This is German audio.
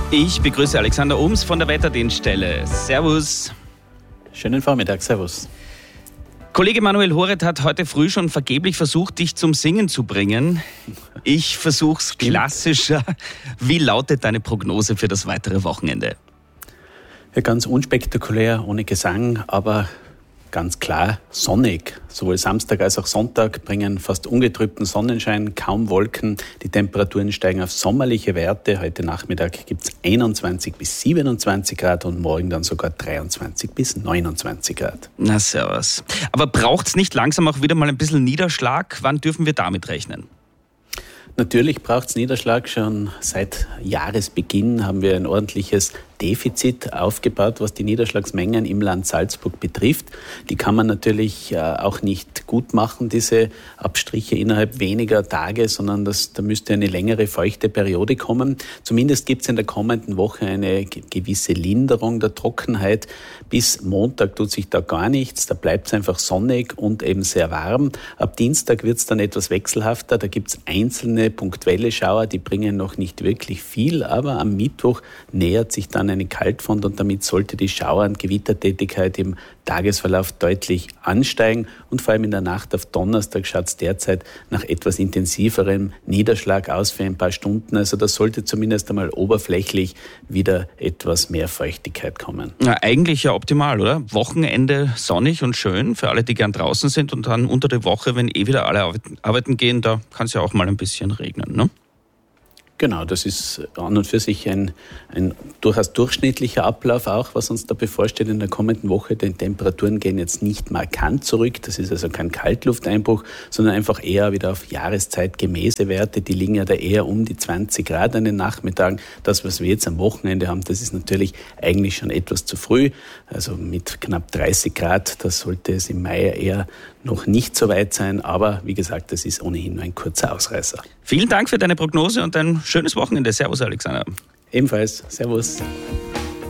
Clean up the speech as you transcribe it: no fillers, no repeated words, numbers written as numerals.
Ich begrüße Alexander Ohms von der Wetterdienststelle. Servus. Schönen Vormittag, servus. Kollege Manuel Horet hat heute früh schon vergeblich versucht, dich zum Singen zu bringen. Ich versuch's klassischer. Wie lautet deine Prognose für das weitere Wochenende? Ja, ganz unspektakulär, ohne Gesang, aber ganz klar sonnig. Sowohl Samstag als auch Sonntag bringen fast ungetrübten Sonnenschein, kaum Wolken. Die Temperaturen steigen auf sommerliche Werte. Heute Nachmittag gibt es 21 bis 27 Grad und morgen dann sogar 23 bis 29 Grad. Na servus. Aber braucht's nicht langsam auch wieder mal ein bisschen Niederschlag? Wann dürfen wir damit rechnen? Natürlich braucht es Niederschlag. Schon seit Jahresbeginn haben wir ein ordentliches Defizit aufgebaut, was die Niederschlagsmengen im Land Salzburg betrifft. Die kann man natürlich auch nicht gut machen, diese Abstriche innerhalb weniger Tage, sondern da müsste eine längere feuchte Periode kommen. Zumindest gibt es in der kommenden Woche eine gewisse Linderung der Trockenheit. Bis Montag tut sich da gar nichts, da bleibt es einfach sonnig und eben sehr warm. Ab Dienstag wird es dann etwas wechselhafter, da gibt es einzelne punktuelle Schauer, die bringen noch nicht wirklich viel, aber am Mittwoch nähert sich dann eine Kaltfront und damit sollte die Schauer- und Gewittertätigkeit im Tagesverlauf deutlich ansteigen und vor allem in der Nacht auf Donnerstag schaut es derzeit nach etwas intensiverem Niederschlag aus für ein paar Stunden. Also da sollte zumindest einmal oberflächlich wieder etwas mehr Feuchtigkeit kommen. Ja, eigentlich ja optimal, oder? Wochenende sonnig und schön für alle, die gern draußen sind und dann unter der Woche, wenn wieder alle arbeiten gehen, da kann es ja auch mal ein bisschen regnen, ne? Genau, das ist an und für sich ein durchaus durchschnittlicher Ablauf auch, was uns da bevorsteht in der kommenden Woche. Die Temperaturen gehen jetzt nicht markant zurück, das ist also kein Kaltlufteinbruch, sondern einfach eher wieder auf jahreszeitgemäße Werte. Die liegen ja da eher um die 20 Grad an den Nachmittagen. Das, was wir jetzt am Wochenende haben, das ist natürlich eigentlich schon etwas zu früh. Also mit knapp 30 Grad, das sollte es im Mai eher noch nicht so weit sein. Aber wie gesagt, das ist ohnehin nur ein kurzer Ausreißer. Vielen Dank für deine Prognose und ein schönes Wochenende. Servus, Alexander. Ebenfalls. Servus.